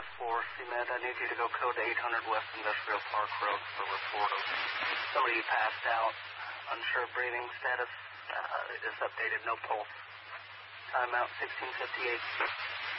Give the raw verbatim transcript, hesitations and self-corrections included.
Task Force, Cement. I need you to go code eight hundred West Industrial Park Road for report of somebody passed out. Unsure breathing status uh, is updated, no pulse. Timeout sixteen fifty-eight.